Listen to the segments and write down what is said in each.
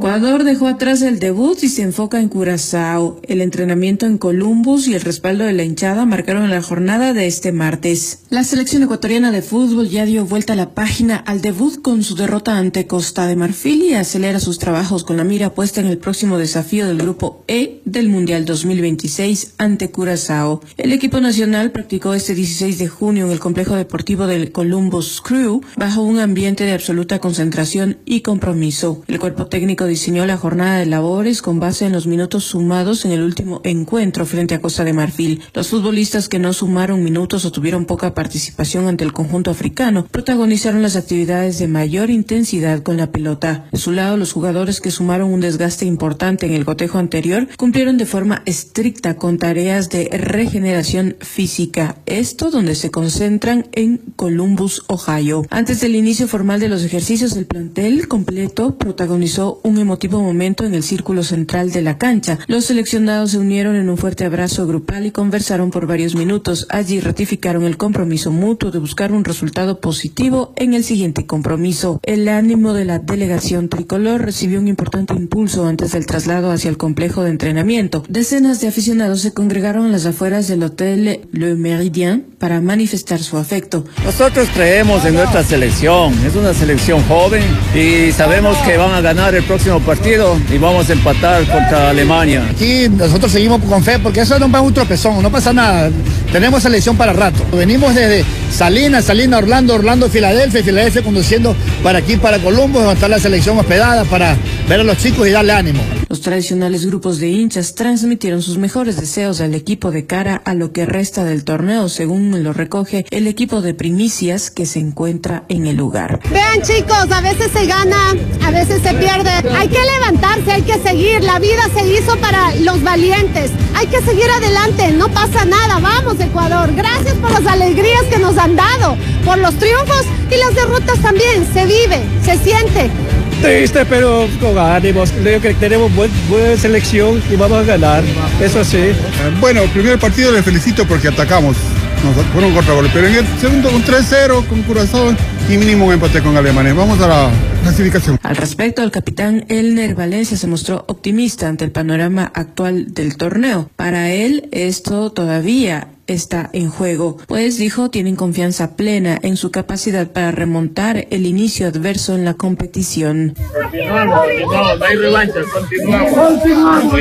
Ecuador dejó atrás el debut y se enfoca en Curazao. El entrenamiento en Columbus y el respaldo de la hinchada marcaron la jornada de este martes. La selección ecuatoriana de fútbol ya dio vuelta a la página al debut con su derrota ante Costa de Marfil y acelera sus trabajos con la mira puesta en el próximo desafío del Grupo E del Mundial 2026 ante Curazao. El equipo nacional practicó este 16 de junio en el complejo deportivo del Columbus Crew bajo un ambiente de absoluta concentración y compromiso. El cuerpo técnico diseñó la jornada de labores con base en los minutos sumados en el último encuentro frente a Costa de Marfil. Los futbolistas que no sumaron minutos o tuvieron poca participación ante el conjunto africano protagonizaron las actividades de mayor intensidad con la pelota. De su lado, los jugadores que sumaron un desgaste importante en el cotejo anterior cumplieron de forma estricta con tareas de regeneración física, esto donde se concentran en Columbus, Ohio. Antes del inicio formal de los ejercicios, el plantel completo protagonizó un emotivo momento en el círculo central de la cancha. Los seleccionados se unieron en un fuerte abrazo grupal y conversaron por varios minutos. Allí ratificaron el compromiso mutuo de buscar un resultado positivo en el siguiente compromiso. El ánimo de la delegación tricolor recibió un importante impulso antes del traslado hacia el complejo de entrenamiento. Decenas de aficionados se congregaron en las afueras del Hotel Le Méridien para manifestar su afecto. Nosotros creemos en nuestra selección, es una selección joven y sabemos que van a ganar el próximo partido y vamos a empatar contra Alemania. Aquí nosotros seguimos con fe porque eso no es un tropezón, no pasa nada. Tenemos selección para rato. Venimos desde Salinas, Orlando, Filadelfia conduciendo para aquí, para Columbus, donde está la selección hospedada para ver a los chicos y darle ánimo. Los tradicionales grupos de hinchas transmitieron sus mejores deseos al equipo de cara a lo que resta del torneo, según lo recoge el equipo de primicias que se encuentra en el lugar. Vean, chicos, a veces se gana, a veces se pierde. Hay que levantarse, hay que seguir. La vida se hizo para los valientes. Hay que seguir adelante, no pasa nada. Vamos, Ecuador. Gracias por las alegrías que nos han dado, por los triunfos y las derrotas también. Se vive, se siente. Triste, pero con ánimos. Creo que tenemos buena selección y vamos a ganar. Eso sí. Bueno, el primer partido les felicito porque atacamos. Nos fueron contragolpe, pero en el segundo un 3-0 con Curazao y mínimo un empate con Alemania. Vamos a la clasificación. Al respecto, el capitán Elner Valencia se mostró optimista ante el panorama actual del torneo. Para él, esto todavía está en juego, pues dijo tienen confianza plena en su capacidad para remontar el inicio adverso en la competición. Continuamos, no hay revanchas, continuamos.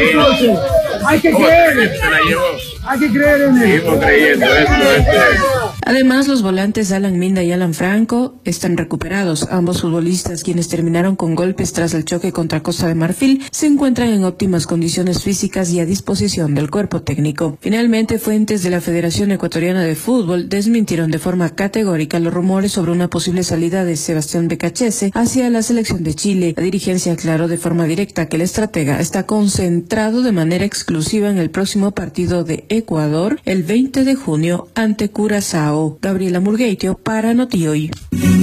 Hay que creer. Hay que creer en él. Seguimos creyendo esto. Además, los volantes Alan Minda y Alan Franco están recuperados. Ambos futbolistas, quienes terminaron con golpes tras el choque contra Costa de Marfil, se encuentran en óptimas condiciones físicas y a disposición del cuerpo técnico. Finalmente, fuentes de la Federación Ecuatoriana de Fútbol desmintieron de forma categórica los rumores sobre una posible salida de Sebastián Becachese hacia la selección de Chile. La dirigencia aclaró de forma directa que el estratega está concentrado de manera exclusiva en el próximo partido de Ecuador el 20 de junio ante Curazao. Gabriela Murgueitio para Notihoy.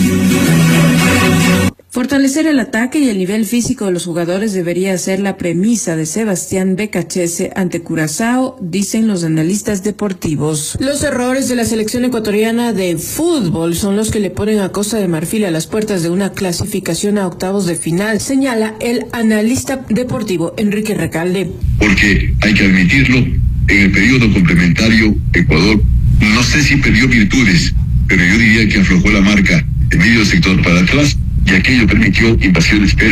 Fortalecer el ataque y el nivel físico de los jugadores debería ser la premisa de Sebastián Becachese ante Curazao, dicen los analistas deportivos. Los errores de la selección ecuatoriana de fútbol son los que le ponen a Costa de Marfil a las puertas de una clasificación a octavos de final, señala el analista deportivo Enrique Recalde. Porque hay que admitirlo, en el periodo complementario, Ecuador, no sé si perdió virtudes, pero yo diría que aflojó la marca en medio sector para atrás y aquello permitió invasiones.